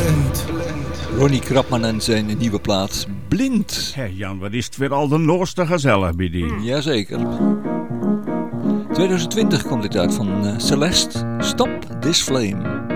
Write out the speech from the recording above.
Ronnie Krapman en zijn nieuwe plaat Blind. Hey Jan, wat is het weer al de nooste gezellig bij die. Jazeker. 2020 komt dit uit van Celeste. Stop This Flame.